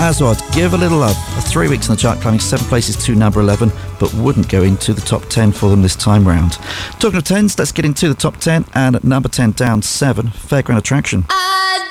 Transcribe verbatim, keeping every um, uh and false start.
Aswad, Give a Little Love. Three weeks in the chart, climbing seven places to number eleven, but wouldn't go into the top ten for them this time round. Talking of tens, let's get into the top ten, and at number ten, down seven, Fairground Attraction. I